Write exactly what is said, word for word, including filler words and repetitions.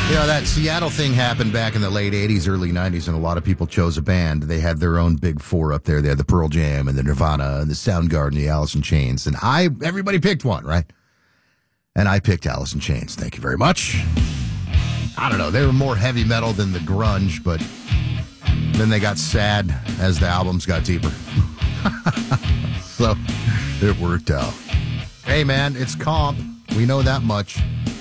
You know, that Seattle thing happened back in the late eighties, early nineties, and a lot of people chose a band. They had their own big four up there. They had the Pearl Jam and the Nirvana and the Soundgarden, the Alice in Chains. And I, everybody picked one, right? And I picked Alice in Chains. Thank you very much. I don't know. They were more heavy metal than the grunge, but then they got sad as the albums got deeper. So it worked out. Hey, man, it's comp. We know that much.